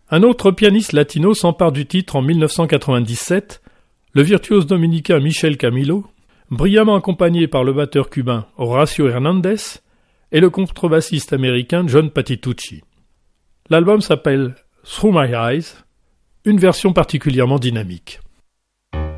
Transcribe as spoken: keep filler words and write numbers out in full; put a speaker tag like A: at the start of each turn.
A: Un autre pianiste latino s'empare du titre en mille neuf cent quatre-vingt-dix-sept, le virtuose dominicain Michel Camilo, brillamment accompagné par le batteur cubain Horacio Hernandez et le contrebassiste américain John Patitucci. L'album s'appelle Through My Eyes, une version particulièrement dynamique.